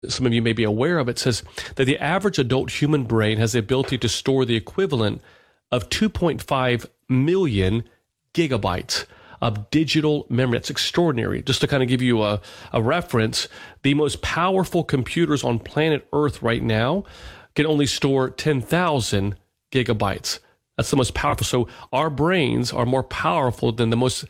some of you may be aware of, it says that the average adult human brain has the ability to store the equivalent of 2.5 million gigabytes of digital memory. That's extraordinary. Just to kind of give you a reference, the most powerful computers on planet Earth right now can only store 10,000 gigabytes. That's the most powerful. So our brains are more powerful than the most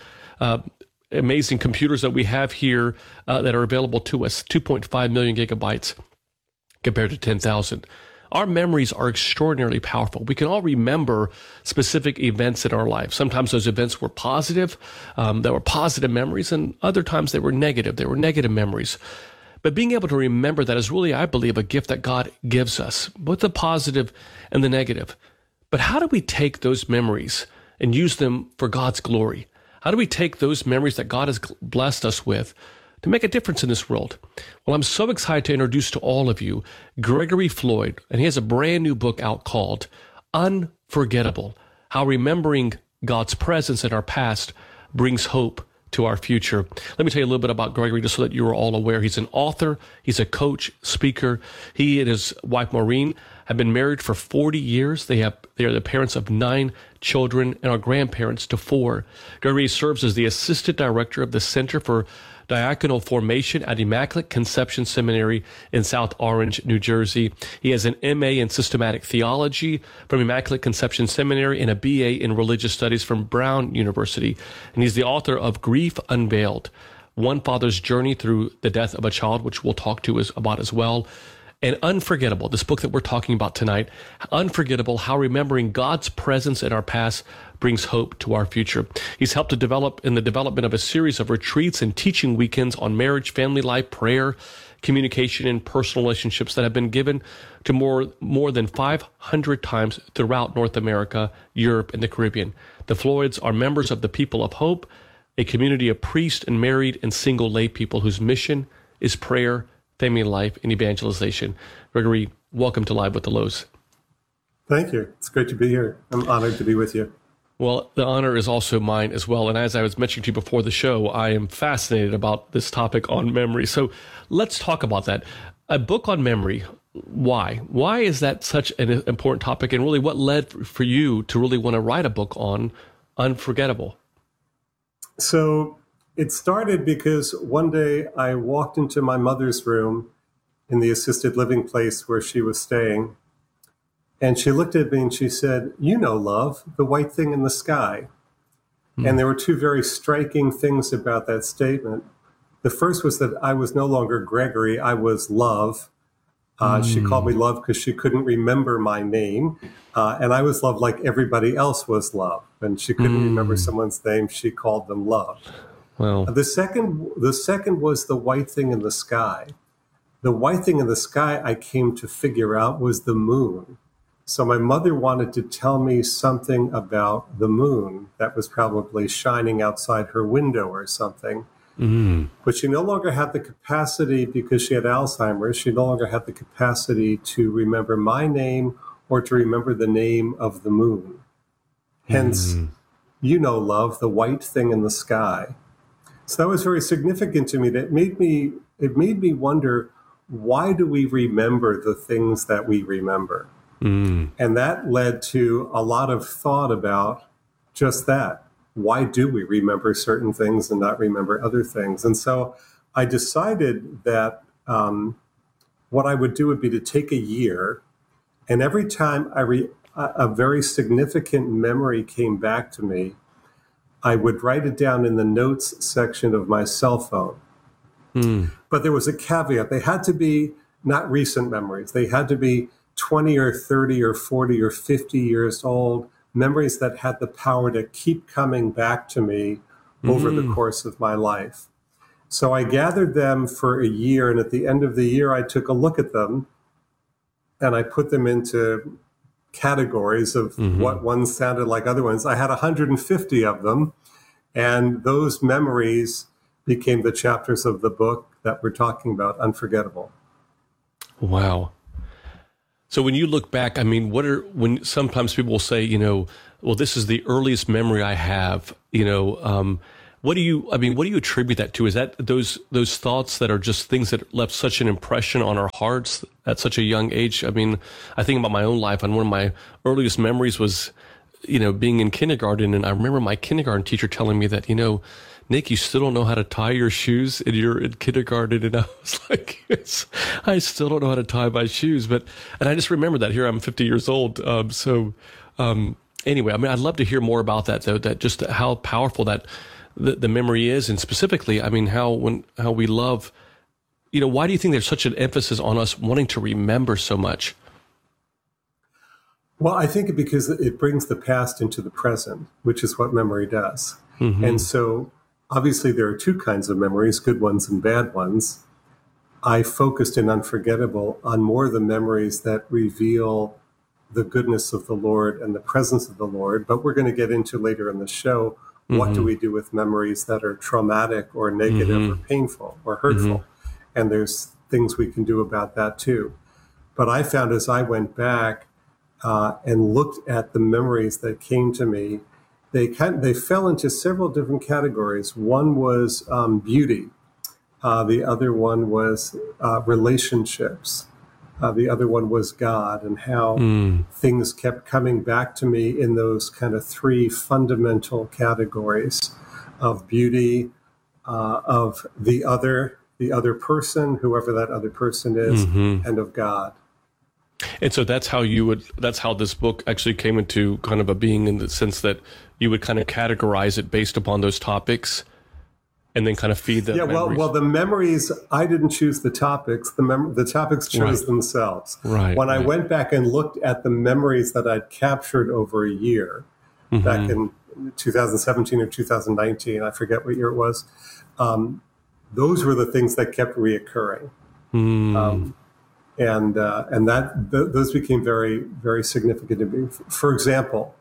amazing computers that we have here that are available to us, 2.5 million gigabytes compared to 10,000. Our memories are extraordinarily powerful. We can all remember specific events in our life. Sometimes those events were positive, that were positive memories, and other times they were negative. They were negative memories. But being able to remember that is really, I believe, a gift that God gives us, both the positive and the negative. But how do we take those memories and use them for God's glory? How do we take those memories that God has blessed us with to make a difference in this world? Well, I'm so excited to introduce to all of you Gregory Floyd, and he has a brand new book out called Unforgettable: How Remembering God's Presence in Our Past Brings Hope to Our Future. Let me tell you a little bit about Gregory just so that you are all aware. He's an author, he's a coach, speaker. He and his wife Maureen have been married for 40 years. They are the parents of 9 children and are grandparents to 4. Gregory serves as the assistant director of the Center for Diaconal Formation at Immaculate Conception Seminary in South Orange, New Jersey. He has an MA in Systematic Theology from Immaculate Conception Seminary and a BA in Religious Studies from Brown University. And he's the author of Grief Unveiled: One Father's Journey Through the Death of a Child, which we'll talk to about as well. And Unforgettable, this book that we're talking about tonight, Unforgettable: How Remembering God's Presence in Our Past Brings Hope to Our Future. He's helped to develop in the development of a series of retreats and teaching weekends on marriage, family life, prayer, communication, and personal relationships that have been given to more than 500 times throughout North America, Europe, and the Caribbean. The Floyds are members of the People of Hope, a community of priests and married and single lay people whose mission is prayer, family life, and evangelization. Gregory, welcome to Live with the Lows. Thank you. It's great to be here. I'm honored to be with you. Well, the honor is also mine as well. And as I was mentioning to you before the show, I am fascinated about this topic on memory. So let's talk about that. A book on memory, why? Why is that such an important topic? And really, what led for you to really want to write a book on Unforgettable? So it started because one day I walked into my mother's room in the assisted living place where she was staying. And she looked at me and she said, "You know, love, the white thing in the sky." And there were 2 very striking things about that statement. The first was that I was no longer Gregory, I was Love. She called me Love because she couldn't remember my name. And I was Love like everybody else was Love. And she couldn't remember someone's name, she called them Love. Well, The second was the white thing in the sky. The white thing in the sky I came to figure out was the moon. So my mother wanted to tell me something about the moon that was probably shining outside her window or something. But she no longer had the capacity, because she had Alzheimer's, she no longer had the capacity to remember my name or to remember the name of the moon. Hence, you know, love, the white thing in the sky. So that was very significant to me. It made me wonder, why do we remember the things that we remember? And that led to a lot of thought about just that. Why do we remember certain things and not remember other things? And so I decided that what I would do would be to take a year, and every time a very significant memory came back to me, I would write it down in the notes section of my cell phone. But there was a caveat. They had to be not recent memories. They had to be 20 or 30 or 40 or 50 years old, memories that had the power to keep coming back to me over the course of my life. So I gathered them for a year, and at the end of the year, I took a look at them, and I put them into categories of what ones sounded like other ones. I had 150 of them, and those memories became the chapters of the book that we're talking about, Unforgettable. Wow. So when you look back, I mean, when sometimes people will say, well, this is the earliest memory I have, What do you attribute that to? Is that those thoughts that are just things that left such an impression on our hearts at such a young age? I mean, I think about my own life, and one of my earliest memories was, being in kindergarten, and I remember my kindergarten teacher telling me that, Nick, you still don't know how to tie your shoes, and you're in kindergarten. And I was like, yes, I still don't know how to tie my shoes. And I just remember that. Here I'm 50 years old. Anyway, I mean, I'd love to hear more about that, though, that just how powerful that the memory is. And specifically, I mean, how we love, why do you think there's such an emphasis on us wanting to remember so much? Well, I think because it brings the past into the present, which is what memory does. Mm-hmm. And so obviously there are two kinds of memories, good ones and bad ones. I focused in Unforgettable on more of the memories that reveal the goodness of the Lord and the presence of the Lord. But we're going to get into later in the show, what do we do with memories that are traumatic or negative or painful or hurtful? And there's things we can do about that too. But I found as I went back and looked at the memories that came to me, they fell into several different categories. One was beauty. The other one was relationships. The other one was God, and how things kept coming back to me in those kind of three fundamental categories of beauty, of the other person, whoever that other person is, and of God. And so that's how this book actually came into kind of a being, in the sense that you would kind of categorize it based upon those topics and then kind of feed them. Yeah, well, the memories, I didn't choose the topics. The topics chose themselves. Right. When I went back and looked at the memories that I'd captured over a year, back in 2017 or 2019, I forget what year it was, those were the things that kept reoccurring. And those became very, very significant to me. For example,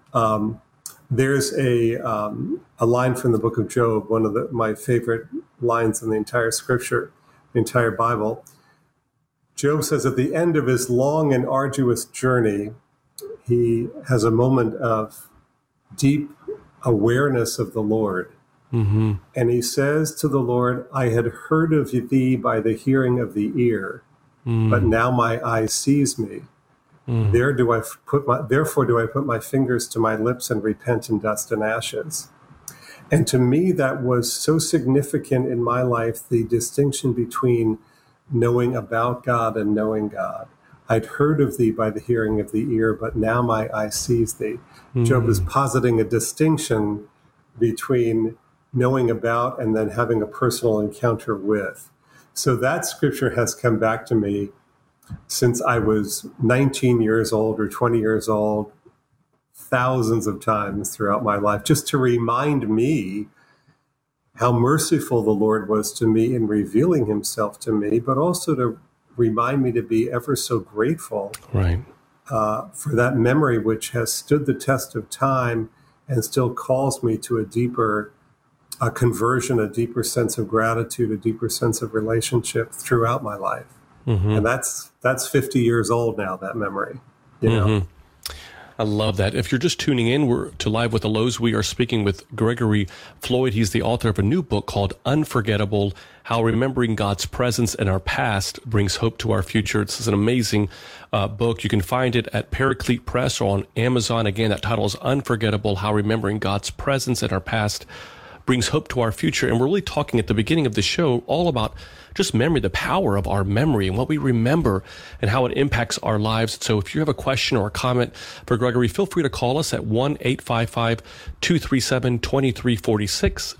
there's a line from the book of Job, one of my favorite lines in the entire scripture, the entire Bible. Job says at the end of his long and arduous journey, he has a moment of deep awareness of the Lord. And he says to the Lord, I had heard of thee by the hearing of the ear, but now my eye sees me. Therefore do I put my fingers to my lips and repent in dust and ashes. And to me, that was so significant in my life, the distinction between knowing about God and knowing God. I'd heard of thee by the hearing of the ear, but now my eye sees thee. Job is positing a distinction between knowing about and then having a personal encounter with. So that scripture has come back to me since I was 19 years old or 20 years old, thousands of times throughout my life, just to remind me how merciful the Lord was to me in revealing himself to me, but also to remind me to be ever so grateful for that memory, which has stood the test of time and still calls me to a deeper conversion, a deeper sense of gratitude, a deeper sense of relationship throughout my life. And that's 50 years old now, that memory, you know. I love that. If you're just tuning in, we're to Live with the Lows. We are speaking with Gregory Floyd. He's the author of a new book called Unforgettable: How Remembering God's Presence in Our Past Brings Hope to Our Future. It's an amazing book. You can find it at Paraclete Press or on Amazon. Again, that title is Unforgettable: How Remembering God's Presence in Our Past Brings Hope to Our Future. And we're really talking at the beginning of the show all about just memory, the power of our memory and what we remember and how it impacts our lives. So if you have a question or a comment for Gregory, feel free to call us at 1-855-237-2346,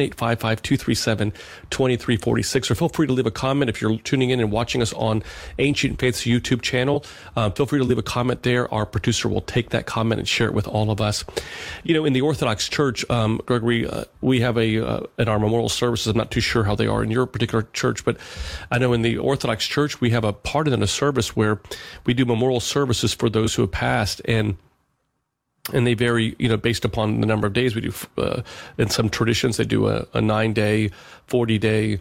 1-855-237-2346, or feel free to leave a comment if you're tuning in and watching us on Ancient Faith's YouTube channel. Feel free to leave a comment there. Our producer will take that comment and share it with all of us. You know, in the Orthodox Church, Gregory, we have in our memorial services, I'm not too sure how they are in your particular church, but I know in the Orthodox Church, we have a part in a service where we do memorial services for those who have passed, and they vary, you know, based upon the number of days we do. In some traditions, they do a 9-day, 40-day,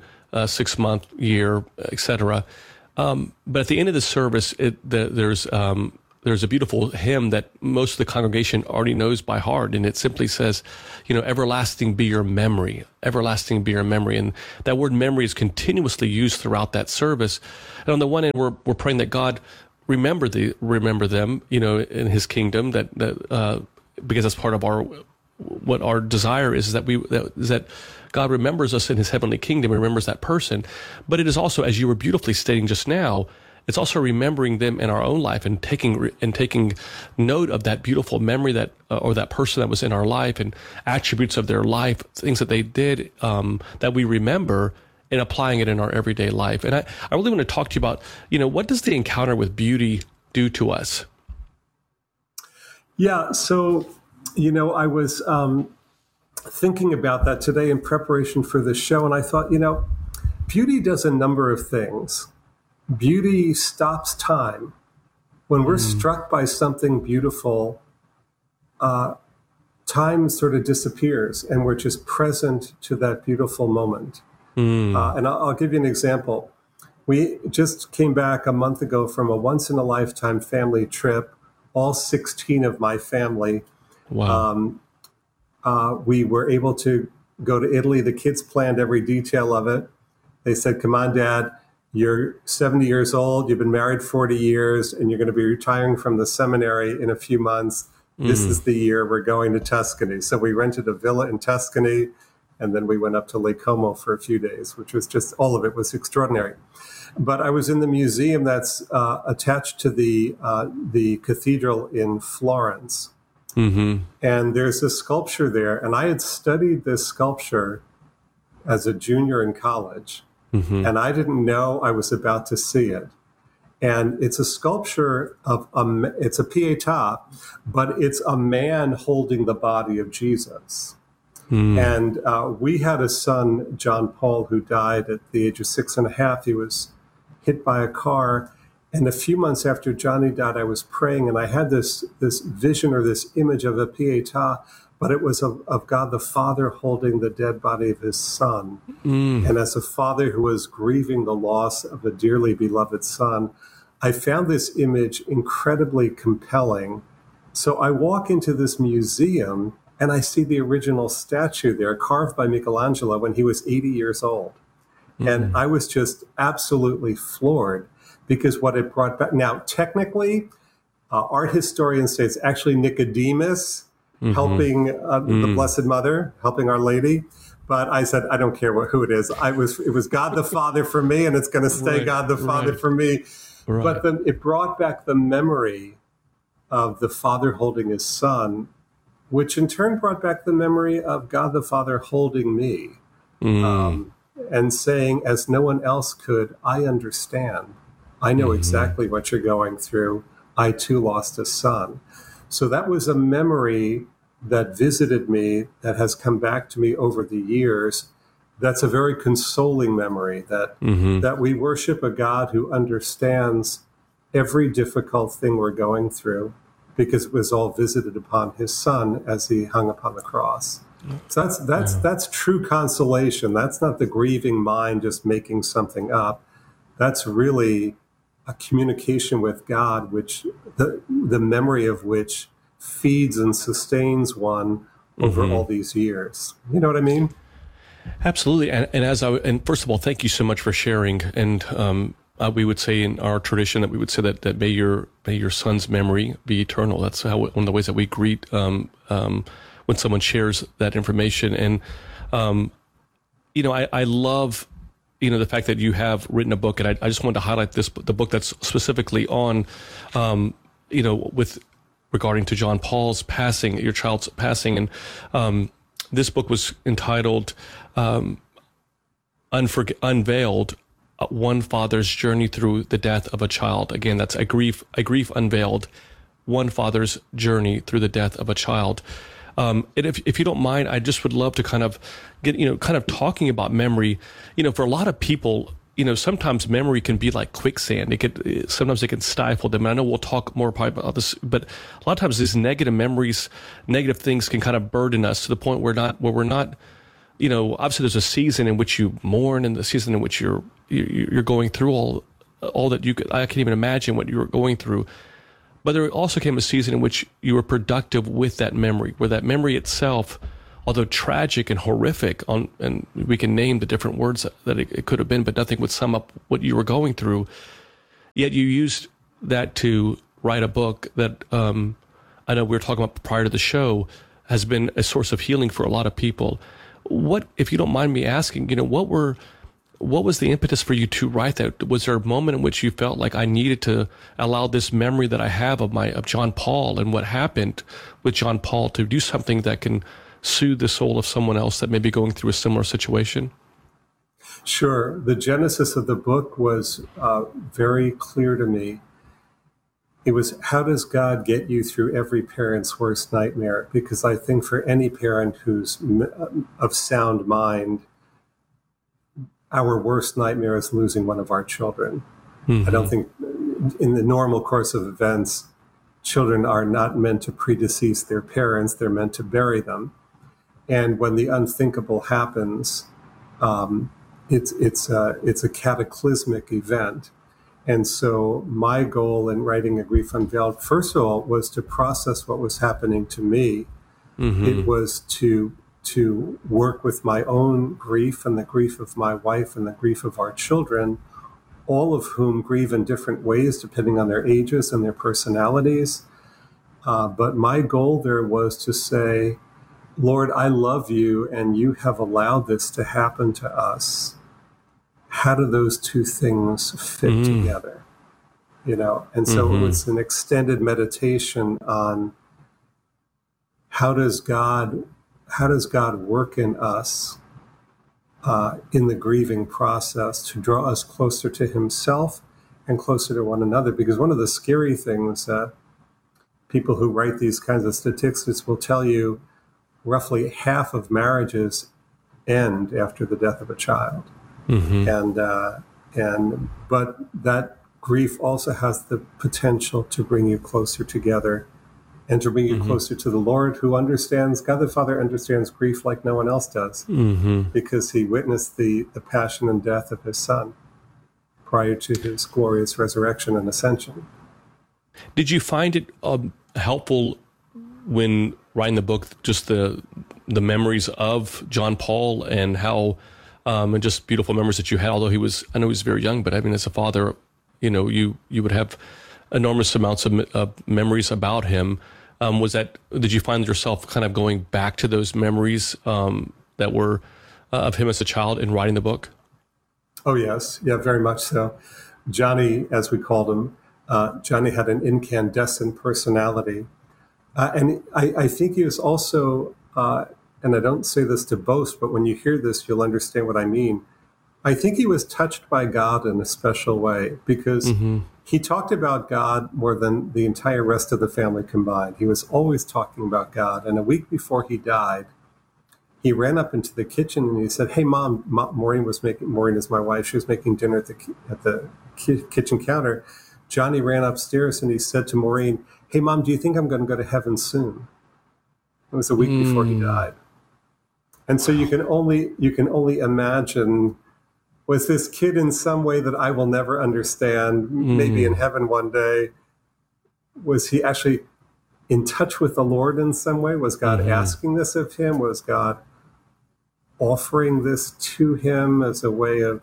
6-month, year, etc. But at the end of the service, there's there's a beautiful hymn that most of the congregation already knows by heart, and it simply says, everlasting be your memory, everlasting be your memory. And that word memory is continuously used throughout that service. And on the one end, we're praying that God remember them, in His kingdom, that because that's part of what our desire is that God remembers us in His heavenly kingdom, remembers that person. But it is also, as you were beautifully stating just now, it's also remembering them in our own life and taking note of that beautiful memory or that person that was in our life and attributes of their life, things that they did that we remember, and applying it in our everyday life. And I really want to talk to you about, what does the encounter with beauty do to us? Yeah, so, I was thinking about that today in preparation for this show, and I thought, beauty does a number of things. Beauty stops time. When we're struck by something beautiful, time sort of disappears, and we're just present to that beautiful moment. And I'll give you an example. We just came back a month ago from a once-in-a-lifetime family trip, all 16 of my family. Wow. We were able to go to Italy. The kids planned every detail of it. They said, come on, Dad, you're 70 years old, you've been married 40 years, and you're going to be retiring from the seminary in a few months. This is the year we're going to Tuscany. So we rented a villa in Tuscany, and then we went up to Lake Como for a few days, which was just, all of it was extraordinary. But I was in the museum that's attached to the cathedral in Florence. Mm-hmm. And there's a sculpture there. And I had studied this sculpture as a junior in college. Mm-hmm. And I didn't know I was about to see it. And it's a sculpture it's a Pietà, but it's a man holding the body of Jesus. And we had a son, John Paul, who died at the age of 6.5. He was hit by a car. And a few months after Johnny died, I was praying, and I had this vision or this image of a Pietà, but it was of God the Father holding the dead body of His Son. And as a father who was grieving the loss of a dearly beloved son, I found this image incredibly compelling. So I walk into this museum, and I see the original statue there, carved by Michelangelo when he was 80 years old. And I was just absolutely floored, because what it brought back. Now, technically, art historians say it's actually Nicodemus helping the Blessed Mother, helping Our Lady. But I said, I don't care who it is. It was God the Father for me, and it's going to stay God the Father for me. Right. But then it brought back the memory of the Father holding His Son, which in turn brought back the memory of God the Father holding me and saying, as no one else could, I understand. I know exactly what you're going through. I too lost a son. So that was a memory that visited me, that has come back to me over the years. That's a very consoling memory that that we worship a God who understands every difficult thing we're going through, because it was all visited upon His Son as He hung upon the cross. So that's true consolation. That's not the grieving mind just making something up. That's really a communication with God, which the memory of which feeds and sustains one over all these years. You know what I mean? Absolutely. And first of all, thank you so much for sharing. And we would say in our tradition that we would say that may your son's memory be eternal. That's one of the ways that we greet when someone shares that information. And I love the fact that you have written a book, and I just wanted to highlight the book that's specifically on with regarding to John Paul's passing, your child's passing, and this book was entitled Unveiled, One Father's Journey Through the Death of a Child. Again, that's a grief unveiled, one father's journey through the death of a child. And if you don't mind, I just would love to kind of get, kind of talking about memory. For a lot of people, sometimes memory can be like quicksand. Sometimes it can stifle them. And I know we'll talk more probably about this, but a lot of times these negative memories, negative things can kind of burden us to the point where we're not, obviously there's a season in which you mourn, and the season in which you're going through all that I can't even imagine what you were going through. But there also came a season in which you were productive with that memory, where that memory itself, although tragic and horrific, and we can name the different words that it could have been, but nothing would sum up what you were going through. Yet you used that to write a book that I know we were talking about prior to the show, has been a source of healing for a lot of people. What, if you don't mind me asking, what was the impetus for you to write that? Was there a moment in which you felt like I needed to allow this memory that I have of John Paul and what happened with John Paul to do something that can soothe the soul of someone else that may be going through a similar situation? Sure. The genesis of the book was very clear to me. It was, how does God get you through every parent's worst nightmare? Because I think for any parent who's of sound mind, our worst nightmare is losing one of our children. Mm-hmm. I don't think in the normal course of events, children are not meant to predecease their parents. They're meant to bury them. And when the unthinkable happens, it's a cataclysmic event. And so my goal in writing A Grief Unveiled, first of all, was to process what was happening to me. Mm-hmm. It was to work with my own grief and the grief of my wife and the grief of our children, all of whom grieve in different ways depending on their ages and their personalities. But my goal there was to say, Lord, I love you and you have allowed this to happen to us. How do those two things fit together? And so it was an extended meditation on how does God work in us in the grieving process to draw us closer to himself and closer to one another? Because one of the scary things that people who write these kinds of statistics will tell you, roughly half of marriages end after the death of a child. Mm-hmm. But that grief also has the potential to bring you closer together and to bring you closer to the Lord, who understands, God the Father understands grief like no one else does, because he witnessed the passion and death of his son prior to his glorious resurrection and ascension. Did you find it helpful when writing the book, just the memories of John Paul and how, and just beautiful memories that you had, although I know he was very young, but I mean, as a father, you would have enormous amounts of memories about him. Did you find yourself kind of going back to those memories that were of him as a child in writing the book? Oh, yes. Yeah, very much so. Johnny, as we called him, Johnny had an incandescent personality. And I think he was also, and I don't say this to boast, but when you hear this, you'll understand what I mean. I think he was touched by God in a special way because he talked about God more than the entire rest of the family combined. He was always talking about God. And a week before he died, he ran up into the kitchen and he said, "Hey, Mom, Maureen is my wife. She was making dinner at the kitchen counter. Johnny ran upstairs and he said to Maureen, 'Hey, Mom, do you think I'm going to go to heaven soon?'" It was a week before he died. And so you can only imagine, was this kid in some way that I will never understand, maybe in heaven one day? Was he actually in touch with the Lord in some way? Was God asking this of him? Was God offering this to him as a way of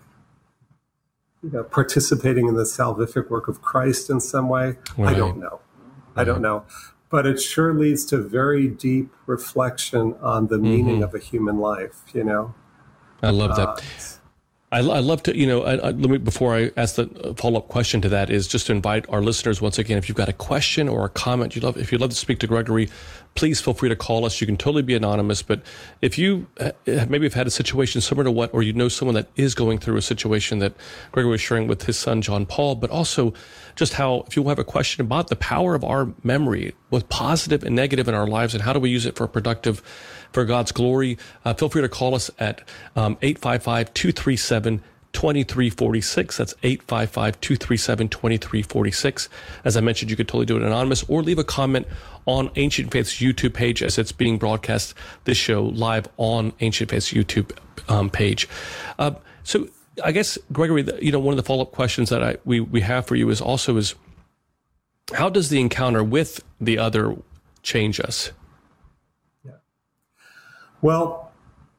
participating in the salvific work of Christ in some way? Right. I don't know. I don't know. But it sure leads to very deep reflection on the meaning of a human life, I love that. I love to, let me, before I ask the follow-up question to that, is just to invite our listeners once again, if you've got a question or a comment if you'd love to speak to Gregory, please feel free to call us. You can totally be anonymous, but if you maybe have had a situation similar to what, or someone that is going through a situation that Gregory was sharing with his son, John Paul, but also just how, if you have a question about the power of our memory, both positive and negative in our lives, and how do we use it for God's glory, feel free to call us at 855-237-2346. That's 855-237-2346. As I mentioned, you could totally do it anonymous or leave a comment on Ancient Faith's YouTube page as it's being broadcast, this show live on Ancient Faith's YouTube page. So I guess, Gregory, one of the follow-up questions that we have for you is how does the encounter with the other change us? Yeah. Well,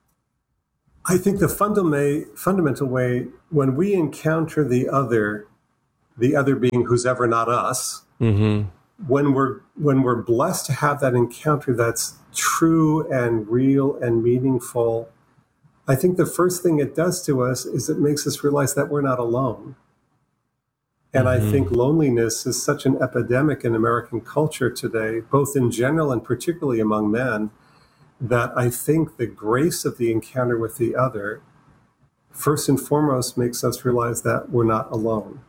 I think the fundamental way when we encounter the other being who's ever not us, Mm-hmm. when we're blessed to have that encounter that's true and real and meaningful, I think the first thing it does to us is it makes us realize that we're not alone. And I think loneliness is such an epidemic in American culture today, both in general and particularly among men, that I think the grace of the encounter with the other, first and foremost, makes us realize that we're not alone.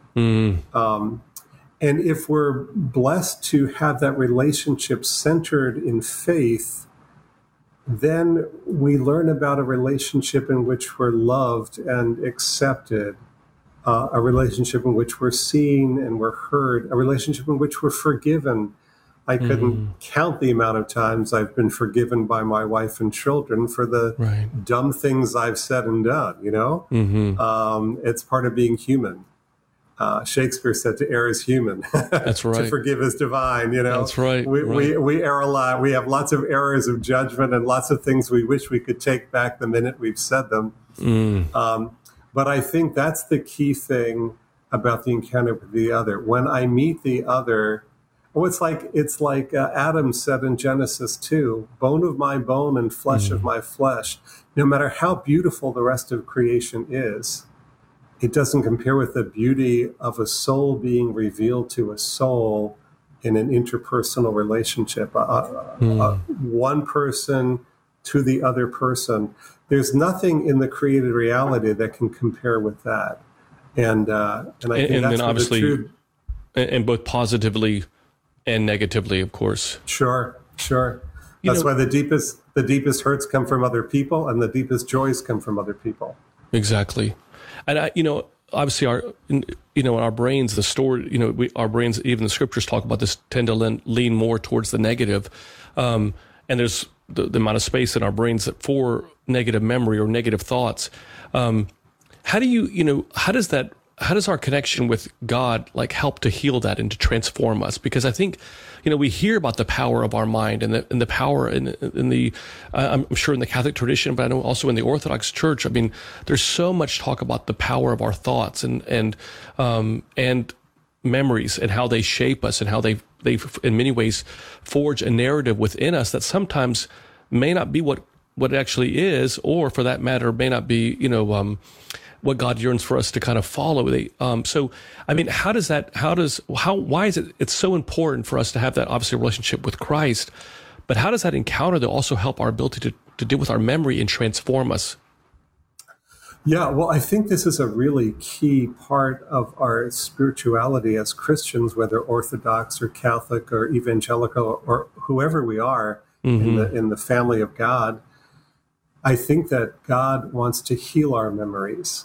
And if we're blessed to have that relationship centered in faith, then we learn about a relationship in which we're loved and accepted, a relationship in which we're seen and we're heard, a relationship in which we're forgiven. I couldn't count the amount of times I've been forgiven by my wife and children for the dumb things I've said and done, you know? It's part of being human. Shakespeare said to err is human. That's right. To forgive is divine, you know? That's right. We err a lot. We have lots of errors of judgment and lots of things we wish we could take back the minute we've said them. But I think that's the key thing about the encounter with the other. When I meet the other, it's like Adam said in Genesis 2, bone of my bone and flesh of my flesh. No matter how beautiful the rest of creation is, it doesn't compare with the beauty of a soul being revealed to a soul in an interpersonal relationship. One person to the other person. There's nothing in the created reality that can compare with that. And I think that's then obviously, and both positively and negatively, of course. Sure. That's why the deepest hurts come from other people, and the deepest joys come from other people. Exactly. And obviously our brains, our brains, even the scriptures talk about this, tend to lean more towards the negative. And there's the amount of space in our brains for negative memory or negative thoughts. How does our connection with God help to heal that and to transform us? Because I think, we hear about the power of our mind and the power in the, I'm sure in the Catholic tradition, but I know also in the Orthodox Church. I mean, there's so much talk about the power of our thoughts and memories and how they shape us and how they in many ways forge a narrative within us that sometimes may not be what it actually is, or for that matter, may not be, what God yearns for us to kind of follow. So, I mean, why is it's so important for us to have that obviously relationship with Christ, but how does that encounter to also help our ability to deal with our memory and transform us? Yeah, well, I think this is a really key part of our spirituality as Christians, whether Orthodox or Catholic or evangelical or whoever we are in the family of God. I think that God wants to heal our memories.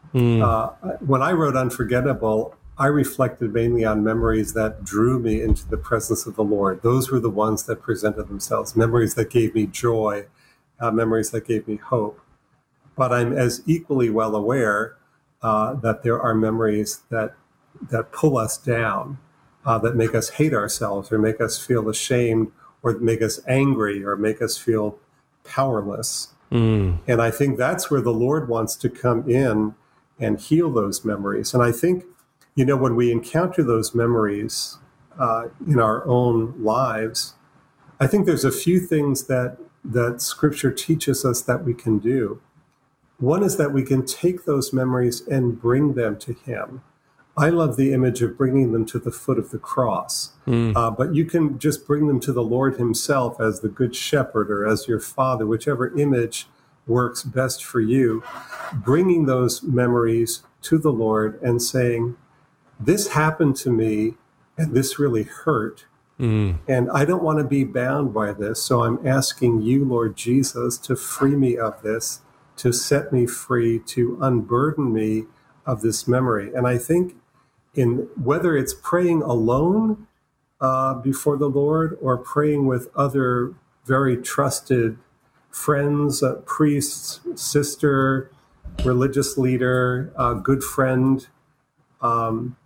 When I wrote Unforgettable, I reflected mainly on memories that drew me into the presence of the Lord. Those were the ones that presented themselves, memories that gave me joy, memories that gave me hope. But I'm as equally well aware that there are memories that pull us down, that make us hate ourselves or make us feel ashamed or make us angry or make us feel powerless. And I think that's where the Lord wants to come in and heal those memories. And I think, when we encounter those memories in our own lives, I think there's a few things that Scripture teaches us that we can do. One is that we can take those memories and bring them to Him. I love the image of bringing them to the foot of the cross, but you can just bring them to the Lord Himself as the Good Shepherd or as your Father, whichever image works best for you, bringing those memories to the Lord and saying, this happened to me and this really hurt. And I don't want to be bound by this. So I'm asking you, Lord Jesus, to free me of this, to set me free, to unburden me of this memory. And I think whether it's praying alone before the Lord or praying with other very trusted friends, priests, sister, religious leader, good friend,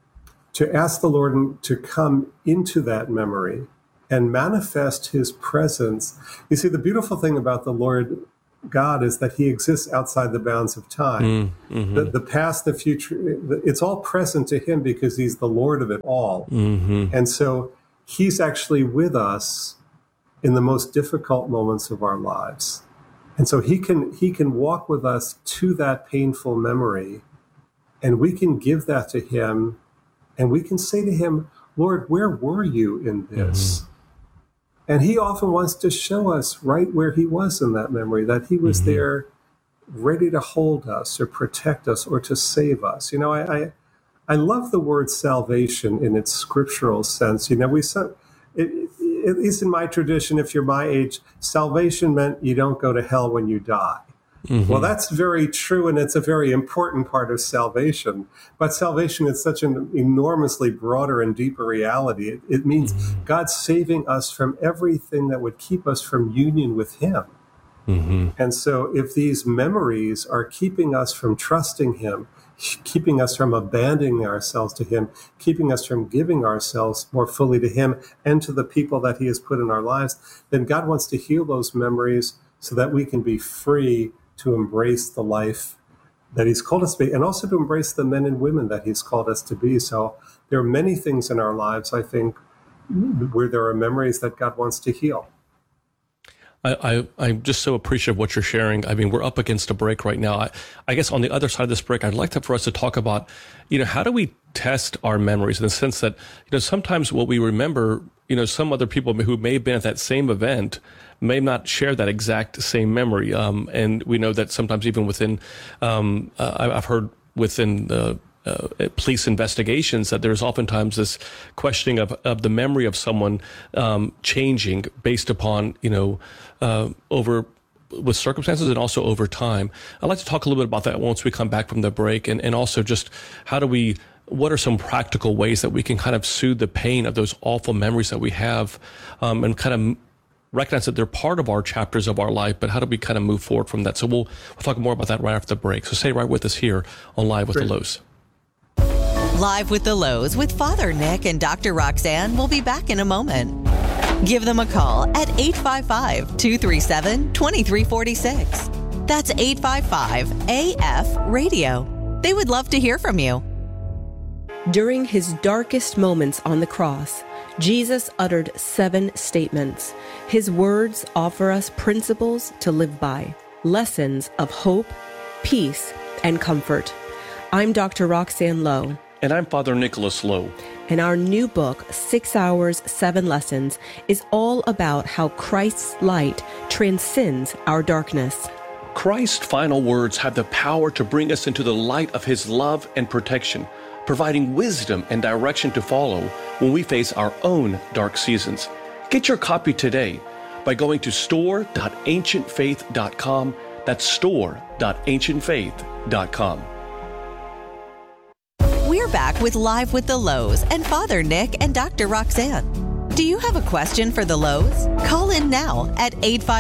to ask the Lord to come into that memory and manifest his presence. You see, the beautiful thing about the Lord God is that he exists outside the bounds of time. The past, the future, it's all present to him because he's the Lord of it all. And so he's actually with us in the most difficult moments of our lives. And so he can walk with us to that painful memory, and we can give that to him, and we can say to him, Lord, where were you in this? And he often wants to show us right where he was in that memory, that he was there ready to hold us or protect us or to save us. You know, I love the word salvation in its scriptural sense. You know, at least in my tradition, if you're my age, salvation meant you don't go to hell when you die. Well, that's very true, and it's a very important part of salvation. But salvation is such an enormously broader and deeper reality. It means God saving us from everything that would keep us from union with him. And so if these memories are keeping us from trusting him, keeping us from abandoning ourselves to him, keeping us from giving ourselves more fully to him and to the people that he has put in our lives, then God wants to heal those memories so that we can be free to embrace the life that he's called us to be, and also to embrace the men and women that he's called us to be. So there are many things in our lives, I think, where there are memories that God wants to heal. I'm just so appreciative of what you're sharing. I mean, we're up against a break right now. I guess on the other side of this break, I'd like for us to talk about, how do we test our memories in the sense that, sometimes what we remember, some other people who may have been at that same event may not share that exact same memory. And we know that sometimes even within, I've heard within the police investigations that there's oftentimes this questioning of the memory of someone changing based upon, over with circumstances and also over time. I'd like to talk a little bit about that once we come back from the break, and also just what are some practical ways that we can kind of soothe the pain of those awful memories that we have, and kind of recognize that they're part of our chapters of our life, but how do we kind of move forward from that? So we'll talk more about that right after the break. So stay right with us here on Live with the Lows. Live with the Lows with Father Nick and Dr. Roxanne will be back in a moment. Give them a call at 855-237-2346. That's 855-AF-RADIO. They would love to hear from you. During his darkest moments on the cross, Jesus uttered 7 statements. His words offer us principles to live by, lessons of hope, peace, and comfort. I'm Dr. Roxanne Lowe. And I'm Father Nicholas Lowe. And our new book, 6 Hours, 7 Lessons, is all about how Christ's light transcends our darkness. Christ's final words have the power to bring us into the light of his love and protection, providing wisdom and direction to follow when we face our own dark seasons. Get your copy today by going to store.ancientfaith.com. That's store.ancientfaith.com. We're back with Live with the Lows and Father Nick and Dr. Roxanne. Do you have a question for the Lows? Call in now at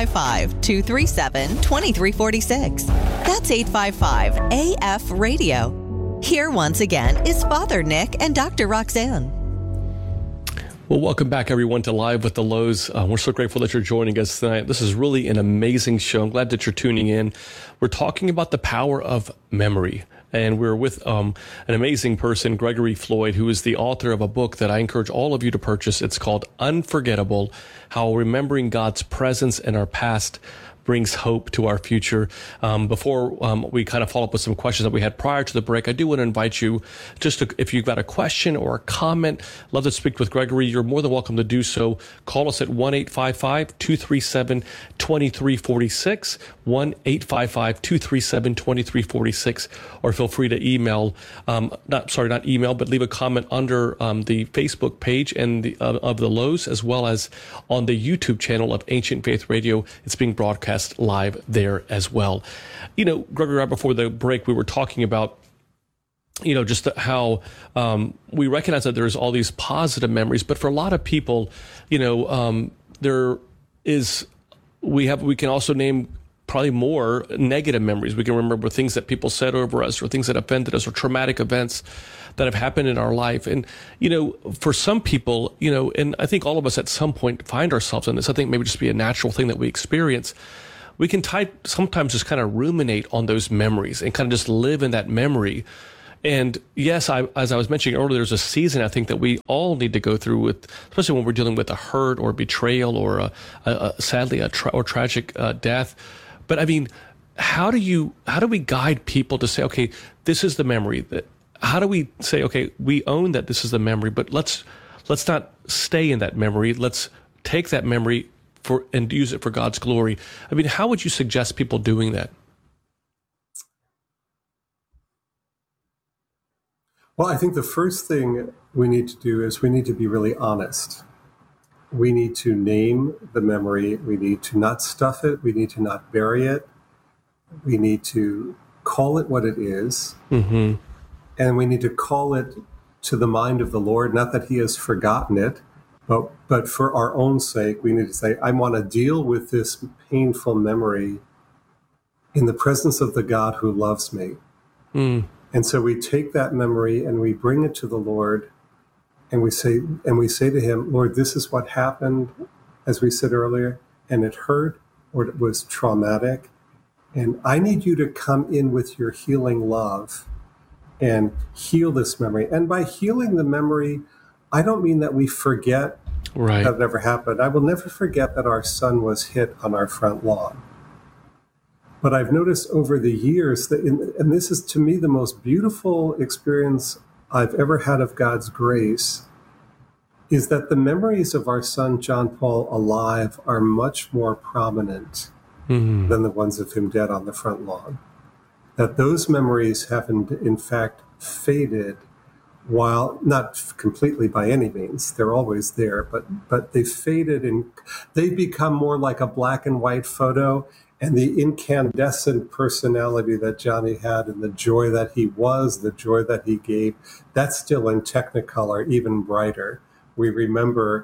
855-237-2346. That's 855-AF-RADIO. Here once again is Father Nick and Dr. Roxanne. Well, welcome back, everyone, to Live with the Lows. We're so grateful that you're joining us tonight. This is really an amazing show. I'm glad that you're tuning in. We're talking about the power of memory. And we're with an amazing person, Gregory Floyd, who is the author of a book that I encourage all of you to purchase. It's called Unforgettable: How Remembering God's Presence in Our Past brings hope to our future. Before we kind of follow up with some questions that we had prior to the break, I do want to invite you if you've got a question or a comment, love to speak with Gregory, you're more than welcome to do so. Call us at 1-855-237-2346, 1-855-237-2346, or feel free to email, not email, but leave a comment under the Facebook page and of the Lows, as well as on the YouTube channel of Ancient Faith Radio. It's being broadcast live there as well. Gregory, right before the break, we were talking about, just how we recognize that there's all these positive memories, but for a lot of people, we can also name probably more negative memories. We can remember things that people said over us or things that offended us or traumatic events that have happened in our life. And, for some people, and I think all of us at some point find ourselves in this. I think maybe just be a natural thing that we experience. We can sometimes just kind of ruminate on those memories and kind of just live in that memory. And yes, as I was mentioning earlier, there's a season I think that we all need to go through with, especially when we're dealing with a hurt or betrayal or sadly a tragic death. But I mean, how do we guide people to say, okay, this is the memory? How do we say, okay, we own that this is the memory, but let's not stay in that memory. Let's take that memory and use it for God's glory. I mean, how would you suggest people doing that? Well, I think the first thing we need to do is we need to be really honest. We need to name the memory. We need to not stuff it. We need to not bury it. We need to call it what it is. Mm-hmm. And we need to call it to the mind of the Lord, not that he has forgotten it, but for our own sake, we need to say, I want to deal with this painful memory in the presence of the God who loves me. Mm. And so we take that memory and we bring it to the Lord, and we say to him, Lord, this is what happened, as we said earlier, and it hurt or it was traumatic. And I need you to come in with your healing love and heal this memory. And by healing the memory, I don't mean that we forget that it never happened. I will never forget that our son was hit on our front lawn. But I've noticed over the years that, and this is to me the most beautiful experience I've ever had of God's grace, is that the memories of our son John Paul alive are much more prominent than the ones of him dead on the front lawn. That those memories haven't, in fact, faded, while not completely by any means. They're always there, but they've faded and they've become more like a black and white photo. And the incandescent personality that Johnny had and the joy that he was, the joy that he gave, that's still in Technicolor, even brighter. We remember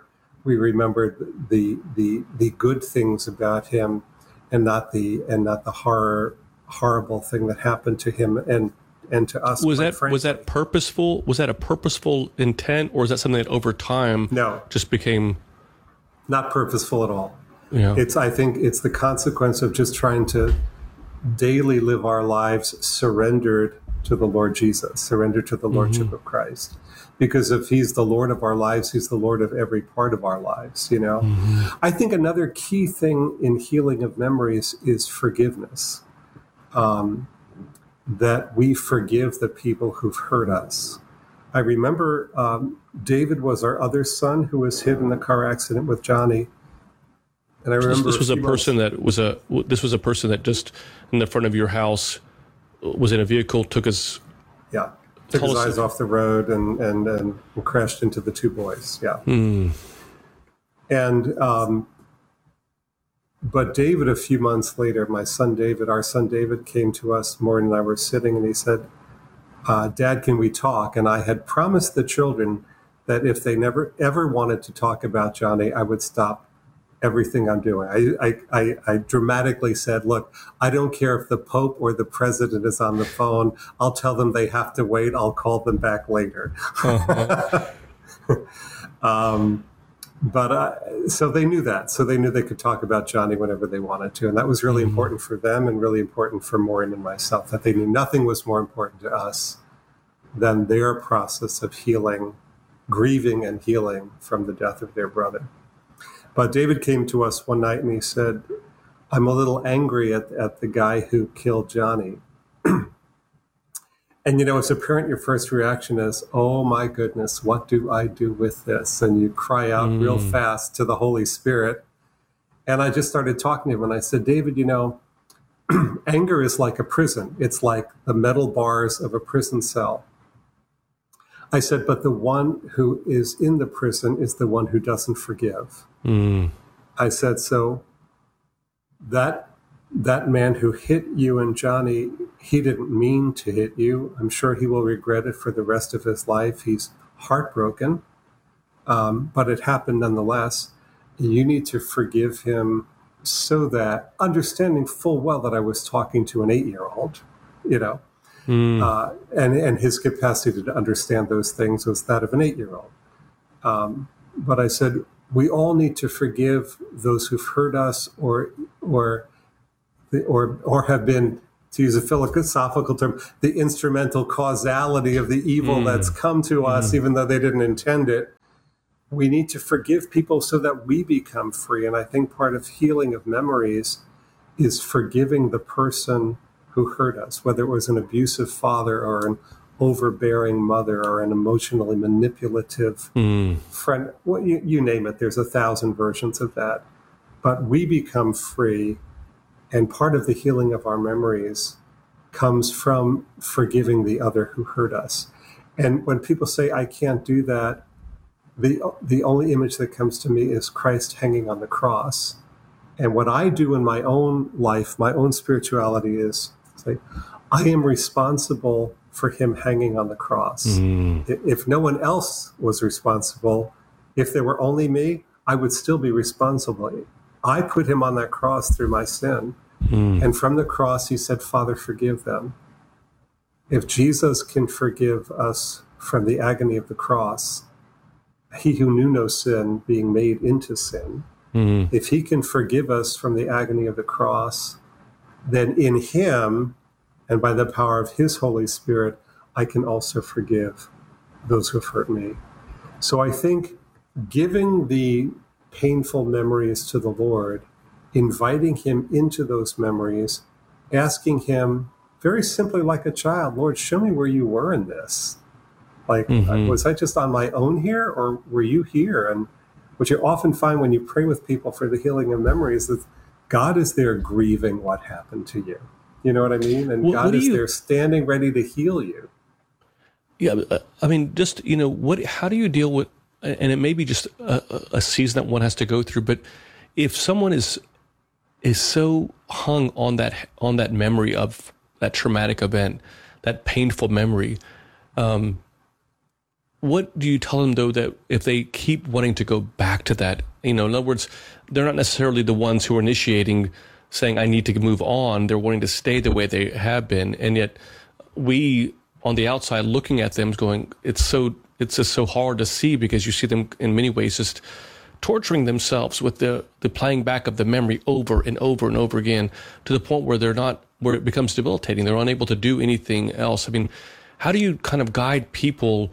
the good things about him, and not the horrible thing that happened to him and to us. Was that purposeful? Was that a purposeful intent, or is that something that over time just became not purposeful at all? Yeah. I think it's the consequence of just trying to daily live our lives surrendered to the Lord Jesus, surrendered to the Lordship of Christ. Because if he's the Lord of our lives, he's the Lord of every part of our lives, I think another key thing in healing of memories is forgiveness. That we forgive the people who've hurt us. I remember David was our other son who was hit in the car accident with Johnny. And I remember this was a person that just in the front of your house was in a vehicle, took his eyes off the road and crashed into the two boys. Yeah. And but David, a few months later, our son David came to us. Maureen and I were sitting, and he said, Dad, can we talk? And I had promised the children that if they never ever wanted to talk about Johnny, I would stop everything I'm doing. I dramatically said, look, I don't care if the Pope or the president is on the phone. I'll tell them they have to wait. I'll call them back later. So they knew that. So they knew they could talk about Johnny whenever they wanted to. And that was really important for them and really important for Maureen and myself, that they knew nothing was more important to us than their process of healing, grieving and healing from the death of their brother. But David came to us one night and he said, I'm a little angry at the guy who killed Johnny. And, as a parent, your first reaction is, oh, my goodness, what do I do with this? And you cry out real fast to the Holy Spirit. And I just started talking to him and I said, David, anger is like a prison. It's like the metal bars of a prison cell. I said, but the one who is in the prison is the one who doesn't forgive. I said, so that man who hit you and Johnny, he didn't mean to hit you. I'm sure he will regret it for the rest of his life. He's heartbroken, but it happened nonetheless. You need to forgive him so that, understanding full well that I was talking to an 8-year-old, you know, and his capacity to understand those things was that of an 8-year-old. But I said, we all need to forgive those who've hurt us or have been, to use a philosophical term, the instrumental causality of the evil that's come to us, even though they didn't intend it. We need to forgive people so that we become free. And I think part of healing of memories is forgiving the person who hurt us, whether it was an abusive father or an overbearing mother or an emotionally manipulative friend. Well, you name it. There's 1,000 versions of that. But we become free. And part of the healing of our memories comes from forgiving the other who hurt us. And when people say, I can't do that, the only image that comes to me is Christ hanging on the cross. And what I do in my own life, my own spirituality is say, I am responsible for him hanging on the cross. If no one else was responsible, if there were only me, I would still be responsible. I put him on that cross through my sin. And from the cross, he said, Father, forgive them. If Jesus can forgive us from the agony of the cross, he who knew no sin being made into sin, if he can forgive us from the agony of the cross, then in him and by the power of his Holy Spirit, I can also forgive those who have hurt me. So I think giving the painful memories to the Lord, inviting him into those memories, asking him very simply like a child, Lord, show me where you were in this. Like, was I just on my own here, or were you here? And what you often find when you pray with people for the healing of memories is that God is there grieving what happened to you. You know what I mean? And God is there standing ready to heal you. Yeah, I mean, just, how do you deal with, and it may be just a season that one has to go through, but if someone is so hung on that memory of that traumatic event, that painful memory, what do you tell them, though, that if they keep wanting to go back to that, in other words, they're not necessarily the ones who are initiating, saying, I need to move on. They're wanting to stay the way they have been. And yet we, on the outside, looking at them going, it's just so hard to see, because you see them in many ways just torturing themselves with the playing back of the memory over and over and over again, to the point where where it becomes debilitating. They're unable to do anything else. I mean, how do you kind of guide people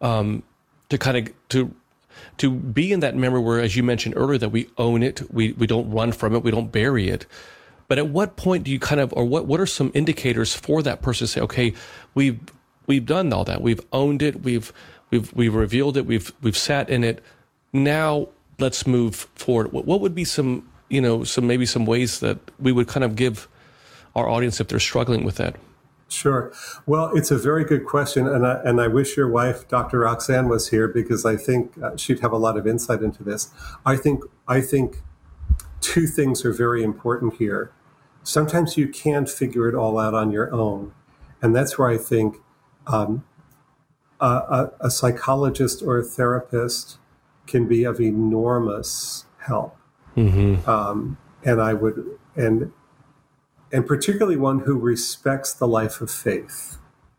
to be in that memory where, as you mentioned earlier, that we own it, we don't run from it, we don't bury it. But at what point do you what are some indicators for that person to say, okay, we've done all that, we've owned it, we've revealed it, we've sat in it, now let's move forward? What would be some ways that we would kind of give our audience if they're struggling with that? Sure. Well, it's a very good question, and I wish your wife, Dr. Roxanne, was here, because I think she'd have a lot of insight into this. I think two things are very important here. Sometimes you can't figure it all out on your own, and that's where I think a psychologist or a therapist can be of enormous help. And particularly one who respects the life of faith.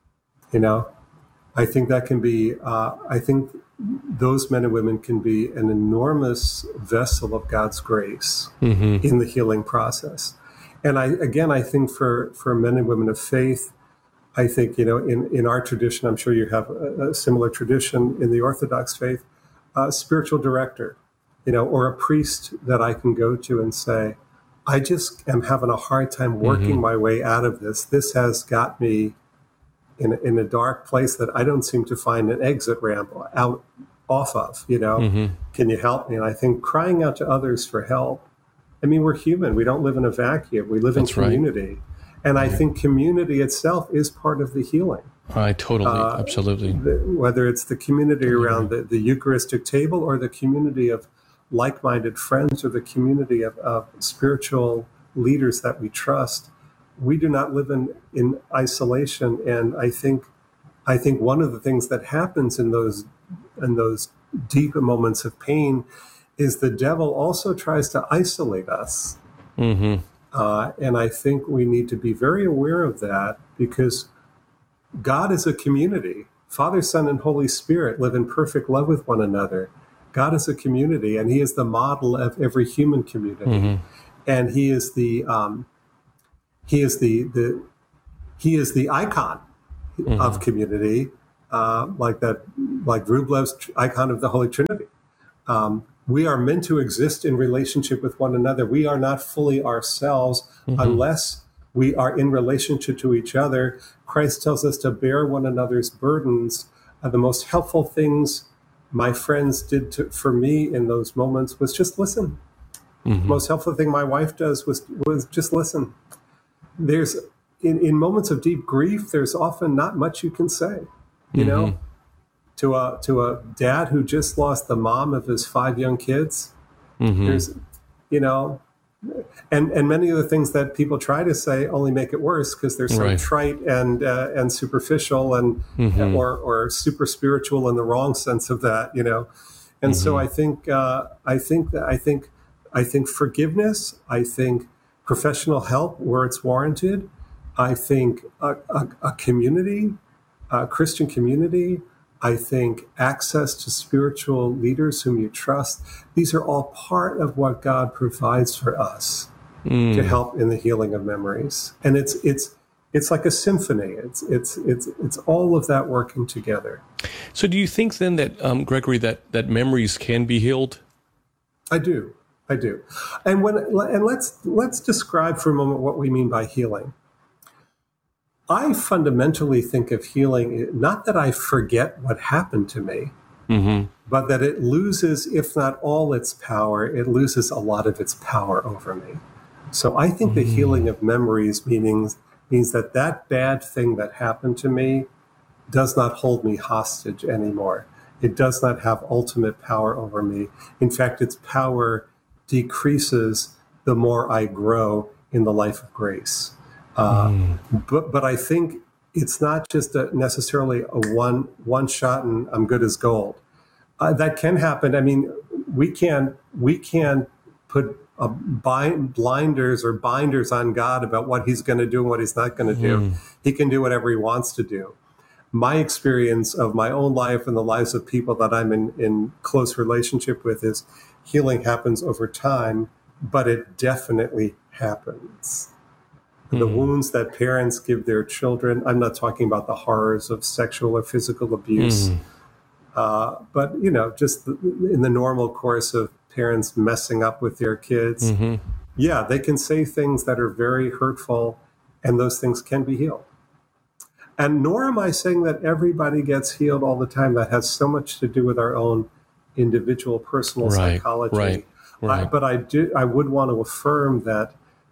I think that can be, I think those men and women can be an enormous vessel of God's grace in the healing process. And I think for men and women of faith, I think, in our tradition, I'm sure you have a similar tradition in the Orthodox faith, a spiritual director, or a priest that I can go to and say, I just am having a hard time working my way out of this. This has got me in a dark place that I don't seem to find an exit ramp off of, Can you help me? And I think crying out to others for help, I mean, we're human. We don't live in a vacuum. We live in community. Right. And I think community itself is part of the healing. I totally, absolutely. Whether it's the community around the Eucharistic table, or the community of like-minded friends, or the community of spiritual leaders that we trust, we do not live in isolation. And I think one of the things that happens in those deep moments of pain is the devil also tries to isolate us. And I think we need to be very aware of that, because God is a community. Father, Son, and Holy Spirit live in perfect love with one another. God is a community, and he is the model of every human community. And he is the icon of community, like Rublev's icon of the Holy Trinity. We are meant to exist in relationship with one another. We are not fully ourselves unless we are in relationship to each other. Christ tells us to bear one another's burdens. The most helpful things my friends did for me in those moments was just listen. The most helpful thing my wife does was just listen. There's in moments of deep grief, there's often not much you can say, you know. To a dad who just lost the mom of his 5 young kids, there's, you know, and many of the things that people try to say only make it worse, because they're so trite and superficial and or super spiritual in the wrong sense of that, you know. And so I think forgiveness, I think professional help where it's warranted, I think a community, a Christian community, I think access to spiritual leaders whom you trust. These are all part of what God provides for us to help in the healing of memories. And it's like a symphony. It's all of that working together. So do you think then that, Gregory, that memories can be healed? I do. And let's describe for a moment what we mean by healing. I fundamentally think of healing, not that I forget what happened to me, but that it loses, if not all its power, it loses a lot of its power over me. So I think the healing of memories means that bad thing that happened to me does not hold me hostage anymore. It does not have ultimate power over me. In fact, its power decreases the more I grow in the life of grace. But I think it's not just necessarily a one shot and I'm good as gold. That can happen. I mean, we can put blinders or binders on God about what he's going to do and what he's not going to do. He can do whatever he wants to do. My experience of my own life and the lives of people that I'm in close relationship with is healing happens over time, but it definitely happens. The wounds that parents give their children, I'm not talking about the horrors of sexual or physical abuse, but, you know, just in the normal course of parents messing up with their kids. Yeah, they can say things that are very hurtful, and those things can be healed. And nor am I saying that everybody gets healed all the time. That has so much to do with our own individual personal psychology. But I would want to affirm that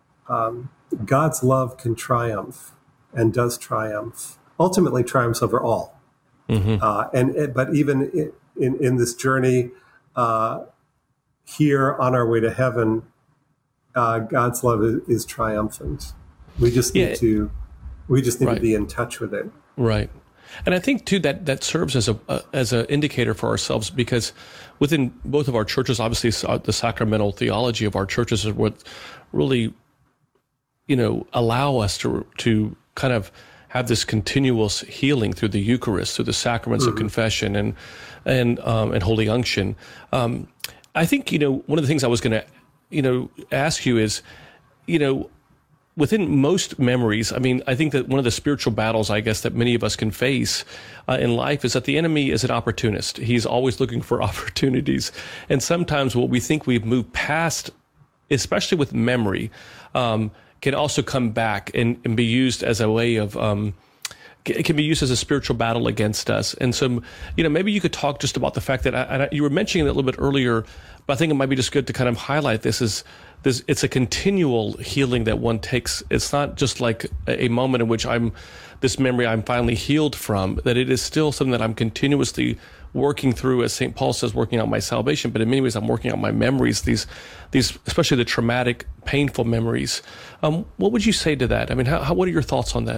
God's love can triumph and does triumph, ultimately triumphs over all. But even in this journey here on our way to heaven, God's love is triumphant. We just need to be in touch with it. Right. And I think too that serves as an indicator for ourselves, because within both of our churches, obviously the sacramental theology of our churches is what really, you know, allow us to kind of have this continuous healing through the Eucharist, through the sacraments of confession and Holy Unction. I think, you know, one of the things I was going to, you know, ask you is, you know, within most memories, I mean, I think that one of the spiritual battles, I guess, that many of us can face in life is that the enemy is an opportunist. He's always looking for opportunities. And sometimes what we think we've moved past, especially with memory, can also come back and be used as a way of, it can be used as a spiritual battle against us. And so, you know, maybe you could talk just about the fact that, you were mentioning it a little bit earlier, but I think it might be just good to kind of highlight this it's a continual healing that one takes. It's not just like a moment in which I'm finally healed from, that it is still something that I'm continuously working through, as St. Paul says, working out my salvation. But in many ways, I'm working out my memories, these especially the traumatic, painful memories. What would you say to that? I mean, what are your thoughts on that?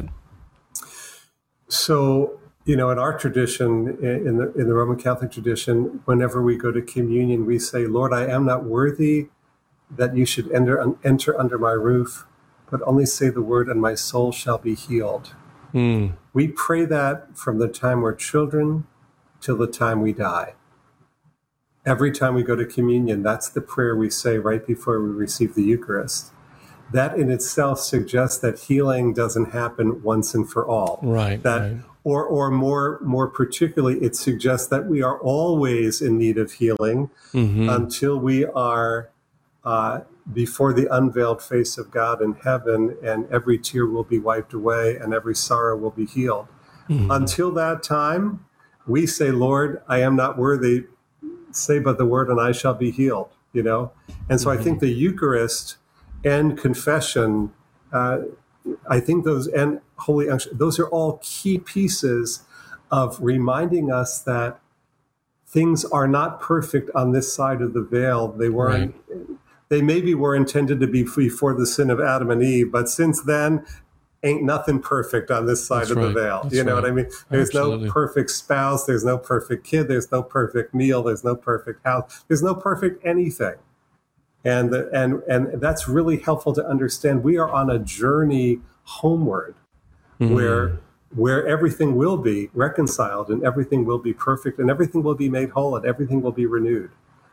So, you know, in our tradition, in the Roman Catholic tradition, whenever we go to communion, we say, Lord, I am not worthy that you should enter under my roof, but only say the word and my soul shall be healed. We pray that from the time we're children till the time we die. Every time we go to communion, that's the prayer we say right before we receive the Eucharist. That in itself suggests that healing doesn't happen once and for all. Right. Or more particularly, it suggests that we are always in need of healing until we are before the unveiled face of God in heaven, and every tear will be wiped away and every sorrow will be healed. Until that time, we say, Lord, I am not worthy. Say but the word and I shall be healed, And so I think the Eucharist and confession, I think those and Holy Unction, those are all key pieces of reminding us that things are not perfect on this side of the veil. They weren't. Right. They maybe were intended to be before the sin of Adam and Eve, but since then, ain't nothing perfect on this side of the veil. That's what I mean? There's no perfect spouse. There's no perfect kid. There's no perfect meal. There's no perfect house. There's no perfect anything. And that's really helpful to understand. We are on a journey homeward where everything will be reconciled and everything will be perfect and everything will be made whole and everything will be renewed.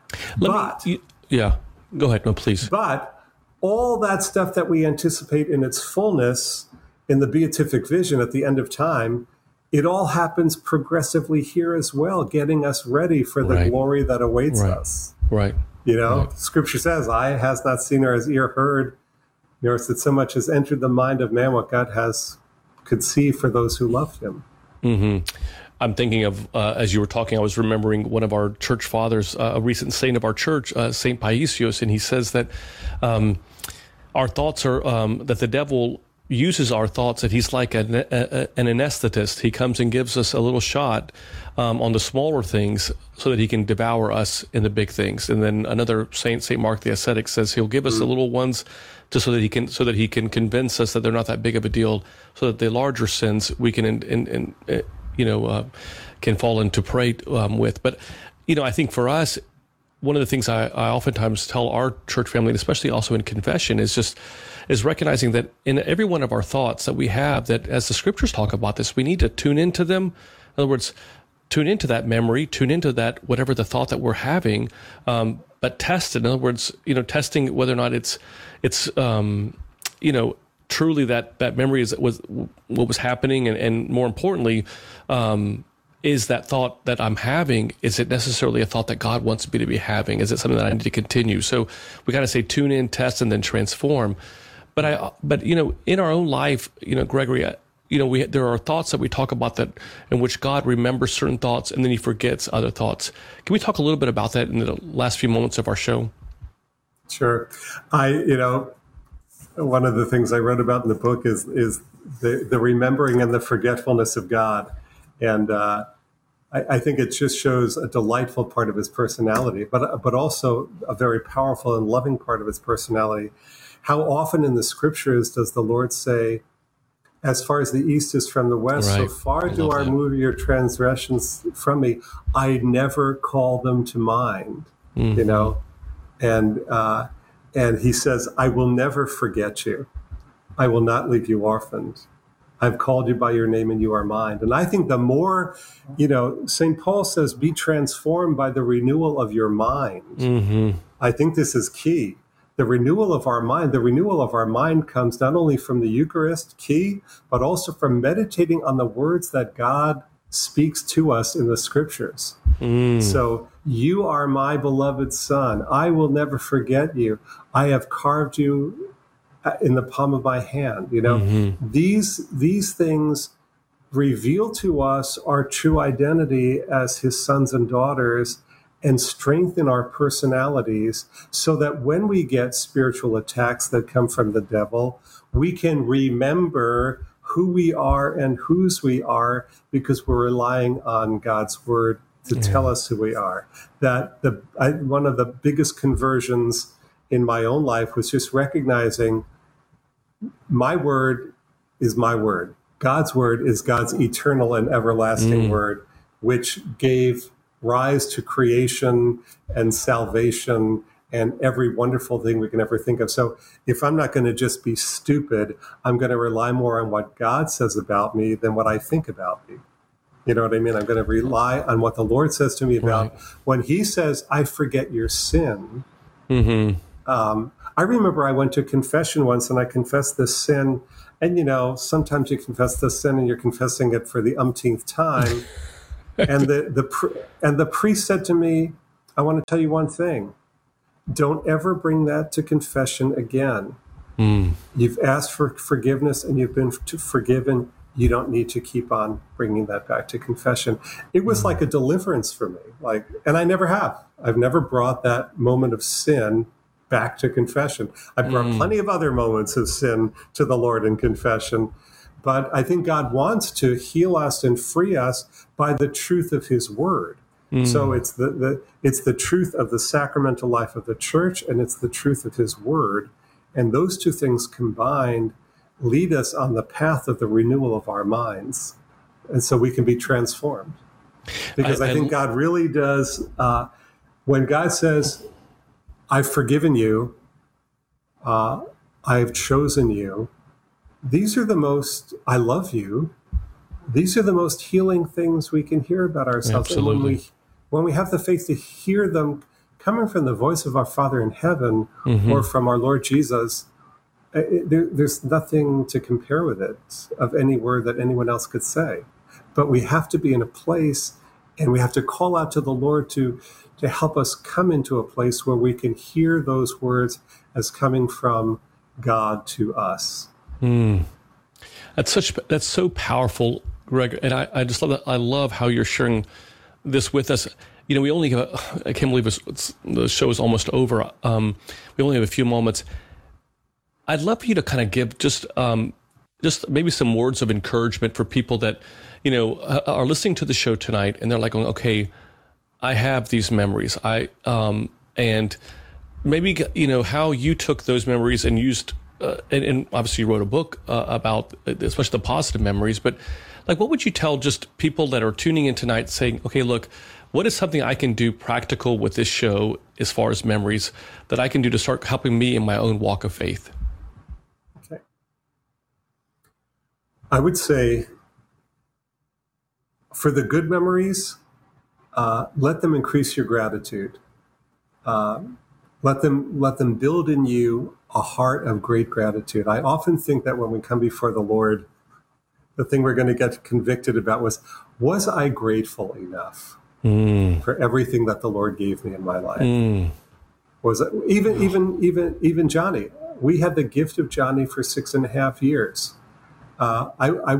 Go ahead. No, please. But all that stuff that we anticipate in its fullness in the beatific vision at the end of time, it all happens progressively here as well, getting us ready for the glory that awaits us. Right. Scripture says, eye has not seen or has ear heard, nor is it so much as entered the mind of man what God has conceived for those who loved him. I'm thinking of, as you were talking, I was remembering one of our church fathers, a recent saint of our church, Saint Paisios, and he says that our thoughts are, that the devil uses our thoughts, that he's like an anesthetist. He comes and gives us a little shot on the smaller things so that he can devour us in the big things. And then another saint, Saint Mark the Ascetic, says he'll give us the little ones so that he can convince us that they're not that big of a deal, so that the larger sins we can can fall into prey with. But I think for us, one of the things I oftentimes tell our church family, and especially also in confession, is recognizing that in every one of our thoughts that we have, that as the scriptures talk about this, we need to tune into them. In other words, tune into that memory, tune into that, whatever the thought that we're having, but test it. In other words, testing whether or not it's truly that memory was what was happening, and more importantly, is that thought that I'm having, is it necessarily a thought that God wants me to be having? Is it something that I need to continue? So we kind of say tune in, test, and then transform. But in our own life, Gregory, there are thoughts that we talk about that in which God remembers certain thoughts and then he forgets other thoughts. Can we talk a little bit about that in the last few moments of our show? Sure. One of the things I wrote about in the book is the remembering and the forgetfulness of God. And I think it just shows a delightful part of his personality, but also a very powerful and loving part of his personality. How often in the scriptures does the Lord say, as far as the east is from the west, so far do I remove your transgressions from me. I never call them to mind, And he says, I will never forget you. I will not leave you orphaned. I've called you by your name and you are mine. And I think the more, St. Paul says, be transformed by the renewal of your mind. I think this is key. The renewal of our mind comes not only from the Eucharist, key, but also from meditating on the words that God speaks to us in the scriptures. So you are my beloved son. I will never forget you. I have carved you in the palm of my hand. These things reveal to us our true identity as his sons and daughters and strengthen our personalities so that when we get spiritual attacks that come from the devil, we can remember who we are and whose we are because we're relying on God's word to tell us who we are. One of the biggest conversions in my own life was just recognizing my word is my word. God's word is God's eternal and everlasting word, which gave rise to creation and salvation and every wonderful thing we can ever think of. So if I'm not going to just be stupid, I'm going to rely more on what God says about me than what I think about me. You know what I mean? I'm going to rely on what the Lord says to me about when he says, I forget your sin. I remember I went to confession once and I confessed this sin. And, sometimes you confess the sin and you're confessing it for the umpteenth time. And the priest said to me, I want to tell you one thing. Don't ever bring that to confession again. You've asked for forgiveness and you've been forgiven. You don't need to keep on bringing that back to confession. It was like a deliverance for me. And I never have. I've never brought that moment of sin back to confession. I've brought plenty of other moments of sin to the Lord in confession. But I think God wants to heal us and free us by the truth of his word. So it's the truth of the sacramental life of the church, and it's the truth of his word. And those two things combined lead us on the path of the renewal of our minds. And so we can be transformed. Because I think God really does, when God says, I've forgiven you, I've chosen you, these are the most, I love you, these are the most healing things we can hear about ourselves. Absolutely. And when we have the faith to hear them coming from the voice of our Father in heaven or from our Lord Jesus, there's nothing to compare with it of any word that anyone else could say. But we have to be in a place and we have to call out to the Lord to help us come into a place where we can hear those words as coming from God to us. That's so powerful, Greg. And I just love that. I love how you're sharing this with us. We only have, I can't believe the show is almost over. We only have a few moments. I'd love for you to kind of give just maybe some words of encouragement for people that, are listening to the show tonight and they're like, okay, I have these memories. And maybe, how you took those memories and used, and obviously you wrote a book about especially the positive memories, but like, what would you tell just people that are tuning in tonight saying, okay, look, what is something I can do practical with this show as far as memories that I can do to start helping me in my own walk of faith? Okay. I would say for the good memories, let them increase your gratitude. Let them build in you a heart of great gratitude. I often think that when we come before the Lord, the thing we're going to get convicted about was I grateful enough for everything that the Lord gave me in my life? Was it, even Johnny? We had the gift of Johnny for 6.5 years. I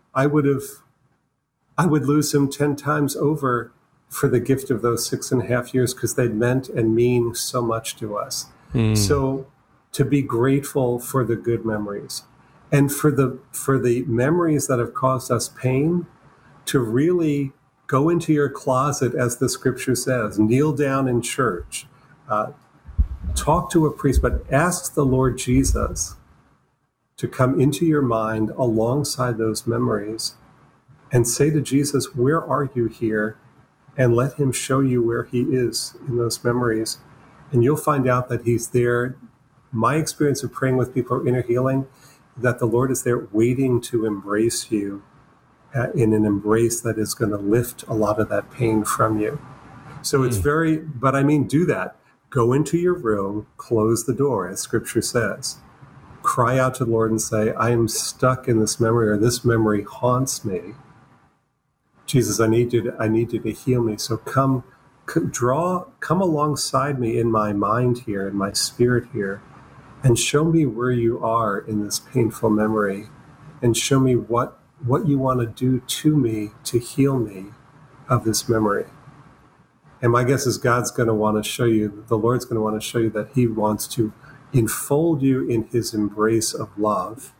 would lose him 10 times over for the gift of those 6.5 years because they meant and mean so much to us. So to be grateful for the good memories and for the memories that have caused us pain, to really go into your closet, as the scripture says, kneel down in church, talk to a priest, but ask the Lord Jesus to come into your mind alongside those memories and say to Jesus, where are you here? And let him show you where he is in those memories. And you'll find out that he's there. My experience of praying with people for inner healing, that the Lord is there waiting to embrace you in an embrace that is going to lift a lot of that pain from you. So it's do that. Go into your room, close the door, as scripture says. Cry out to the Lord and say, I am stuck in this memory, or this memory haunts me. Jesus, I need you to heal me. So come alongside me in my mind here, in my spirit here, and show me where you are in this painful memory, and show me what you want to do to me to heal me of this memory. And my guess is God's going to want to show you, the Lord's going to want to show you that he wants to enfold you in his embrace of love,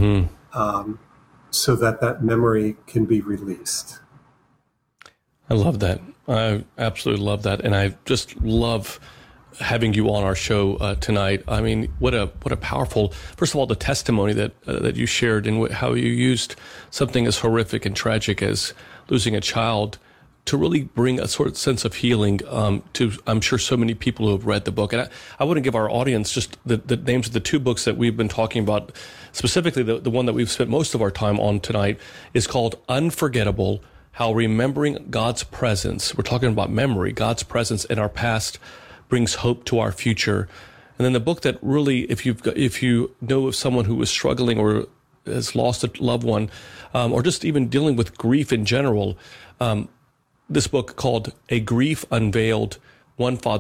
so that memory can be released. I love that. I absolutely love that. And I just love having you on our show tonight. I mean, what a powerful, first of all, the testimony that you shared and how you used something as horrific and tragic as losing a child to really bring a sort of sense of healing to, I'm sure, so many people who have read the book. And I want to give our audience just the names of the two books that we've been talking about. Specifically, the one that we've spent most of our time on tonight is called Unforgettable: How Remembering God's Presence. We're talking about memory. God's presence in our past brings hope to our future. And then the book that really, if you know of someone who is struggling or has lost a loved one, or just even dealing with grief in general, this book called A Grief Unveiled, One Father